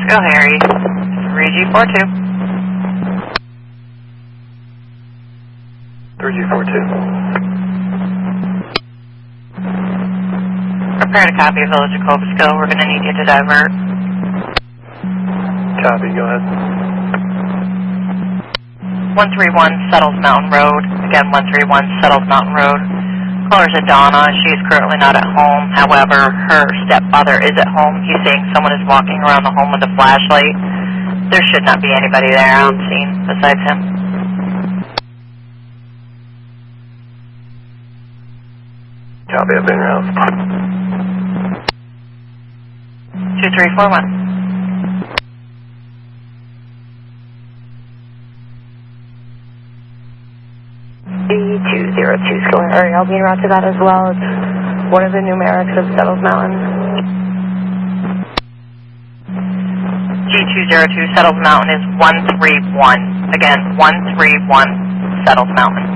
Go Harry. 3G42. 3G42. Prepare to copy Village of Cobleskill. We're going to need you to divert. Copy, go ahead. 131 Settles Mountain Road. Again, 131 Settles Mountain Road. Caller's a Donna. She's currently not at home. However, her stepfather is at home. He's saying someone is walking around the home with a flashlight. There should not be anybody there on scene besides him. Copy, I've been around. 2341. B202 is going area. I'll be en route to that as well. It's one of the numerics of Settles Mountain. G202 Settles Mountain is 131. Again, 131 Settles Mountain.